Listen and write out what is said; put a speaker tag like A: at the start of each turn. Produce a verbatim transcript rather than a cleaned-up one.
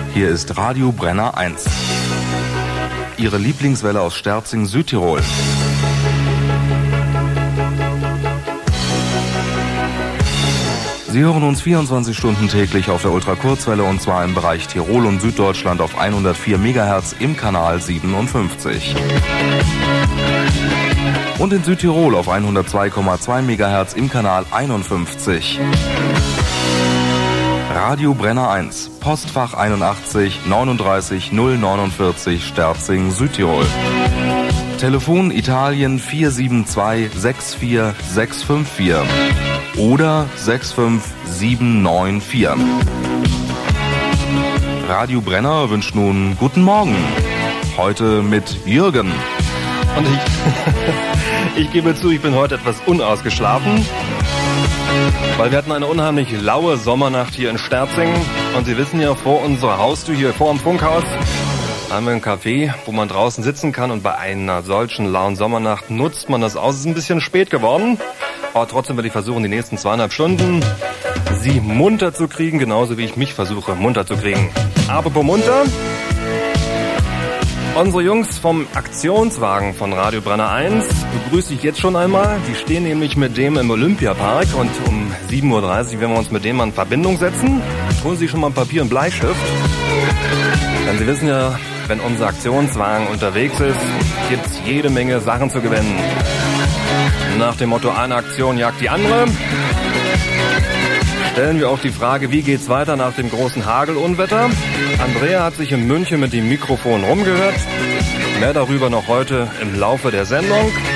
A: Hier ist Radio Brenner eins. Ihre Lieblingswelle aus Sterzing, Südtirol. Sie hören uns vierundzwanzig Stunden täglich auf der Ultrakurzwelle und zwar im Bereich Tirol und Süddeutschland auf hundertvier Megahertz im Kanal siebenundfünfzig. Und in Südtirol auf hundertzwei Komma zwei Megahertz im Kanal einundfünfzig. Radio Brenner eins, Postfach einundachtzig neununddreißig null neunundvierzig Sterzing, Südtirol. Telefon Italien vier sieben zwei sechs vier sechs fünf vier oder sechs fünf sieben neun vier. Radio Brenner wünscht nun guten Morgen. Heute mit Jürgen.
B: Und ich, ich gebe zu, ich bin heute etwas unausgeschlafen, weil wir hatten eine unheimlich laue Sommernacht hier in Sterzing. Und Sie wissen ja, vor unserer Haustür, hier vor dem Funkhaus, haben wir ein Café, wo man draußen sitzen kann. Und bei einer solchen lauen Sommernacht nutzt man das aus. Es ist ein bisschen spät geworden, aber trotzdem werde ich versuchen, die nächsten zweieinhalb Stunden Sie munter zu kriegen, genauso wie ich mich versuche, munter zu kriegen. Apropos munter, unsere Jungs vom Aktionswagen von Radio Brenner eins begrüße ich jetzt schon einmal. Die stehen nämlich mit dem im Olympiapark und um sieben Uhr dreißig werden wir uns mit dem in Verbindung setzen. Holen Sie schon mal Papier und Bleistift. Denn Sie wissen ja, wenn unser Aktionswagen unterwegs ist, gibt es jede Menge Sachen zu gewinnen. Nach dem Motto, eine Aktion jagt die andere, stellen wir auch die Frage, wie geht's weiter nach dem großen Hagelunwetter? Andrea hat sich in München mit dem Mikrofon rumgehört. Mehr darüber noch heute im Laufe der Sendung.